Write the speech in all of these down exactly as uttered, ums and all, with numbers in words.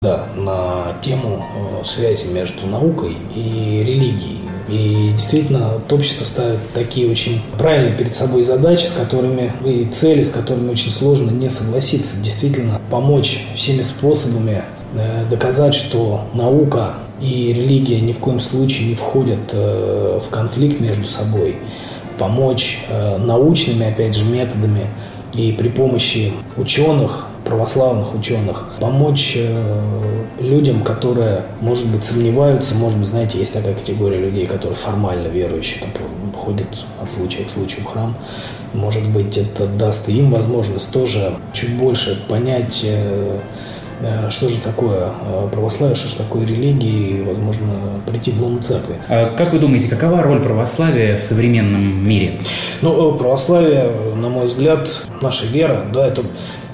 Да, на тему связи между наукой и религией. И действительно, общество ставит такие очень правильные перед собой задачи, с которыми и цели, с которыми очень сложно не согласиться. Действительно, помочь всеми способами доказать, что наука и религия ни в коем случае не входят в конфликт между собой. Помочь научными, опять же, методами и при помощи ученых, православных ученых, помочь э, людям, которые, может быть, сомневаются, может быть, знаете, есть такая категория людей, которые формально верующие, там, ходят от случая к случаю в храм. Может быть, это даст им возможность тоже чуть больше понять, э, э, что же такое православие, что же такое религия, и, возможно, прийти в лоно церкви. А как вы думаете, какова роль православия в современном мире? Ну, православие, на мой взгляд, наша вера, да, это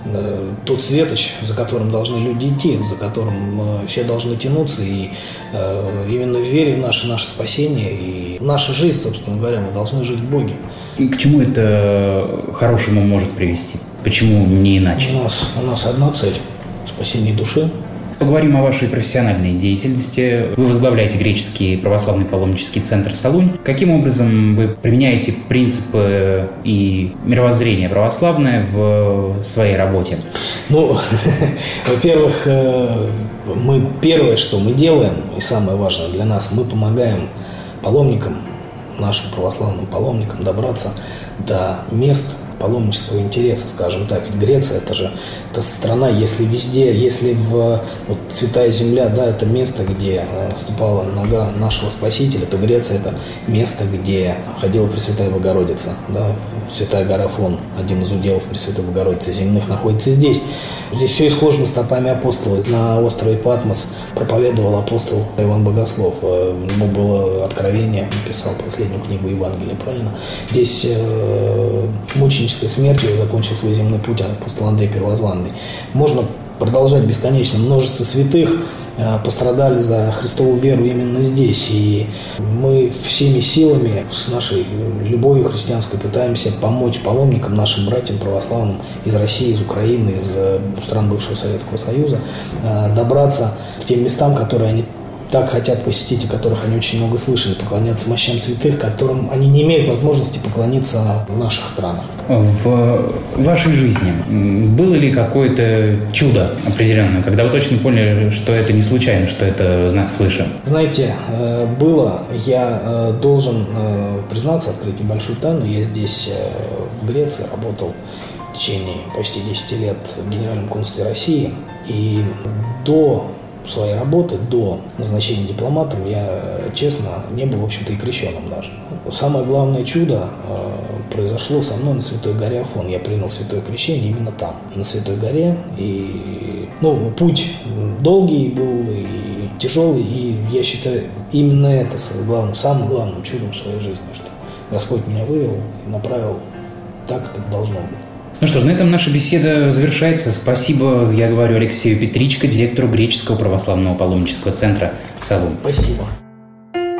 тот светоч, за которым должны люди идти, за которым э, все должны тянуться. И э, именно в вере в наше, наше спасение и наша жизнь, собственно говоря, мы должны жить в Боге. И к чему это хорошему может привести? Почему не иначе? У нас, у нас одна цель – спасение души. Поговорим о вашей профессиональной деятельности. Вы возглавляете греческий православный паломнический центр «Солунь». Каким образом вы применяете принципы и мировоззрение православное в своей работе? Ну, во-первых, мы первое, что мы делаем, и самое важное для нас, мы помогаем паломникам, нашим православным паломникам добраться до мест паломнического интереса, скажем так. Ведь Греция – это же это страна, если везде, если в вот, Святая Земля, да, это место, где ступала нога нашего Спасителя, то Греция – это место, где ходила Пресвятая Богородица, да, Святая гора Афон, один из уделов Пресвятой Богородицы земных, находится здесь. Здесь все исхожено стопами апостола. На острове Патмос проповедовал апостол Иоанн Богослов. Ему было откровение, писал последнюю книгу Евангелия, правильно? Здесь э, мученической смертью закончил свой земной путь апостол Андрей Первозванный. Можно продолжать бесконечно. Множество святых э, пострадали за Христову веру именно здесь. И мы всеми силами, с нашей любовью христианской, пытаемся помочь паломникам, нашим братьям православным из России, из Украины, из э, стран бывшего Советского Союза, э, добраться к тем местам, которые они так хотят посетить, о которых они очень много слышали, поклоняться мощам святых, которым они не имеют возможности поклониться в наших странах. В вашей жизни было ли какое-то чудо определенное, когда вы точно поняли, что это не случайно, что это знак свыше? Знаете, было. Я должен признаться, открыть небольшую тайну. Я здесь, в Греции, работал в течение почти десять лет в Генеральном консульстве России. И до своей работы, до назначения дипломатом, я, честно, не был, в общем-то, и крещеным даже. Самое главное чудо э, произошло со мной на Святой горе Афон. Я принял святое крещение именно там, на Святой горе. И, ну, путь долгий был и тяжелый, и я считаю, именно это главным, самым главным чудом в своей жизни, что Господь меня вывел и направил так, как это должно быть. Ну что ж, на этом наша беседа завершается. Спасибо, я говорю Алексею Петричко, директору греческого православного паломнического центра «Солунь». Спасибо.